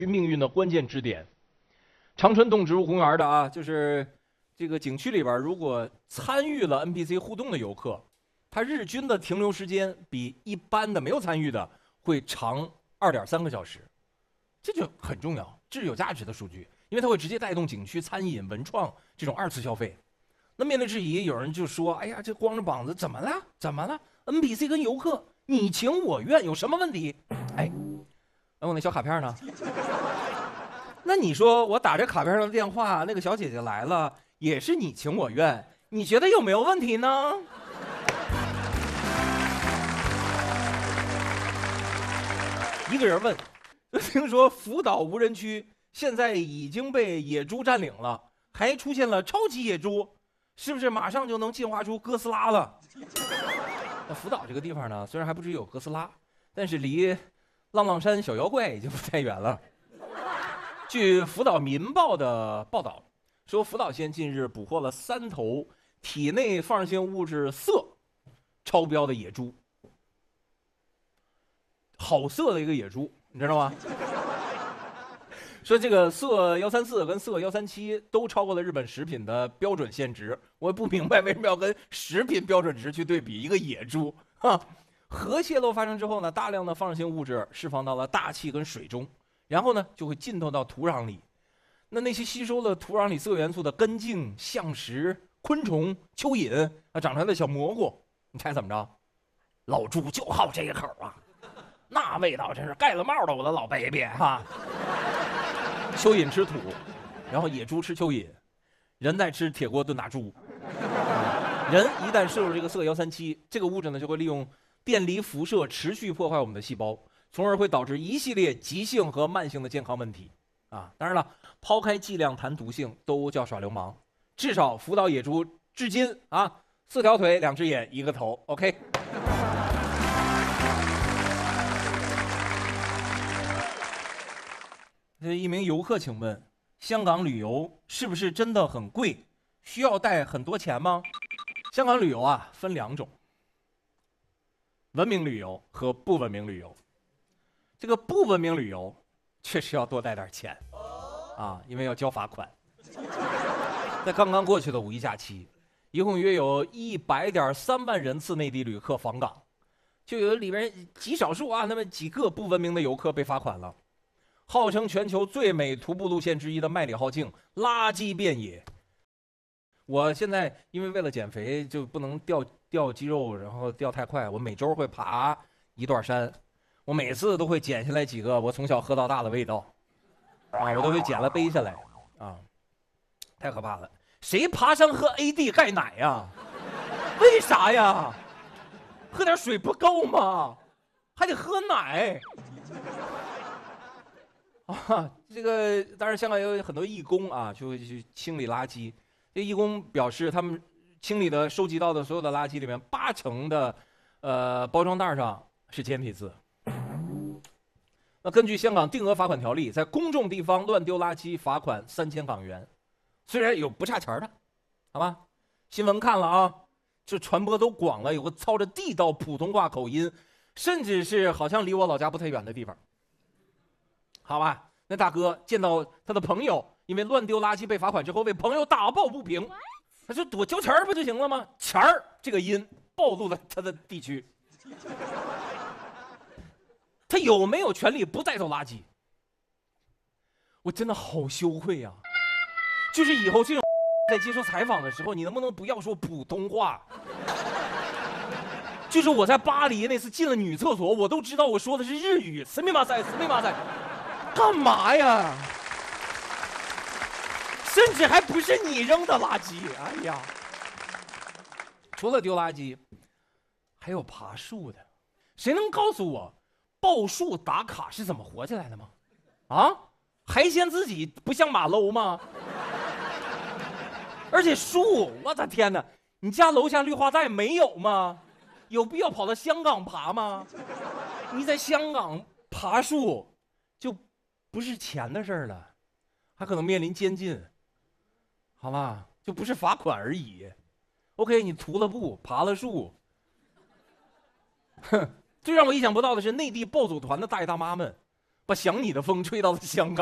命运的关键支点。长春动植物公园的啊，就是这个景区里边，如果参与了 NPC 互动的游客，他日均的停留时间比一般的没有参与的会长2.3个小时，这就很重要，这是有价值的数据，因为它会直接带动景区餐饮、文创这种2次消费。那面对质疑，有人就说：“哎呀，这光着膀子怎么了？怎么了 ？NPC 跟游客你情我愿，有什么问题？”哎，我那小卡片呢？那你说我打这卡片上的电话，那个小姐姐来了，也是你情我愿，你觉得有没有问题呢？一个人问：“听说福岛无人区现在已经被野猪占领了，还出现了超级野猪，是不是马上就能进化出哥斯拉了？”那福岛这个地方呢，虽然还不至于有哥斯拉，但是离浪浪山小妖怪已经不太远了。据福岛民报的报道说，福岛县近日捕获了3头体内放射性物质铯超标的野猪，好色的一个野猪，你知道吗？说这个铯134跟铯137都超过了日本食品的标准限值，我也不明白为什么要跟食品标准值去对比一个野猪哈。核泄漏发生之后呢，大量的放射性物质释放到了大气跟水中。然后呢，就会浸透到土壤里。那些吸收了土壤里铯元素的根茎、橡实、昆虫、蚯蚓啊，长出来的小蘑菇，你猜怎么着？老猪就好这一口啊，那味道真是盖了帽的我的老 baby 哈。蚯蚓吃土，然后野猪吃蚯蚓，人在吃铁锅炖大猪。人一旦摄入这个铯137，这个物质呢就会利用电离辐射持续破坏我们的细胞。从而会导致一系列急性和慢性的健康问题，啊，当然了，抛开剂量谈毒性都叫耍流氓。至少福岛野猪至今啊，4条腿、2只眼、1个头 ，OK。一名游客请问，香港旅游是不是真的很贵？需要带很多钱吗？香港旅游啊，分2种：文明旅游和不文明旅游。这个不文明旅游确实要多带点钱啊，因为要交罚款。在刚刚过去的5一假期，一共约有100.3万人次内地旅客访港，就有里边极少数啊，那么几个不文明的游客被罚款了。号称全球最美徒步路线之一的麦理浩径，垃圾遍野。我现在因为为了减肥，就不能掉肌肉，然后掉太快，我每周会爬一段山。我每次都会捡下来几个我从小喝到大的味道，啊，我都会捡了背下来，啊，太可怕了！谁爬山喝 AD 钙奶呀？为啥呀？喝点水不够吗？还得喝奶。啊，这个当然香港也有很多义工啊，就会去清理垃圾。这义工表示，他们清理的收集到的所有的垃圾里面，80%的包装袋上是简体字。那根据香港定额罚款条例，在公众地方乱丢垃圾罚款3000港元，虽然有不差钱的，好吧？新闻看了啊，这传播都广了，有个操着地道普通话口音，甚至是好像离我老家不太远的地方，好吧？那大哥见到他的朋友因为乱丢垃圾被罚款之后，为朋友打抱不平，他说多交钱不就行了吗？钱儿这个音暴露了他的地区。他有没有权利不带走垃圾？我真的好羞愧啊！就是以后这种在接受采访的时候，你能不能不要说普通话？就是我在巴黎那次进了女厕所，我都知道我说的是日语，死命马赛，死命马赛，干嘛呀？甚至还不是你扔的垃圾，哎呀！除了丢垃圾，还有爬树的，谁能告诉我？报数打卡是怎么活下来的吗？啊，还嫌自己不像马楼吗？而且树，我的天哪！你家楼下绿化带没有吗？有必要跑到香港爬吗？你在香港爬树，就不是钱的事儿了，还可能面临监禁，好吧？就不是罚款而已。OK， 你徒了步，爬了树，哼。最让我意想不到的是，内地暴走团的大爷大妈们， 把想你的风吹到了香港。